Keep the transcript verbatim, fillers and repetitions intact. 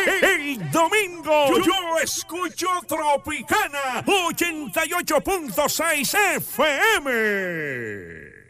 El domingo yo, yo escucho Tropicana ochenta y ocho punto seis F M.